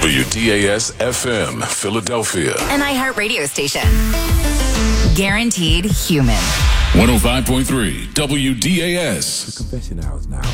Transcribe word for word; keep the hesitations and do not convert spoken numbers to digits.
W D A S F M, Philadelphia. An iHeart radio station. Guaranteed human. one oh five point three W D A S. The confession hours now.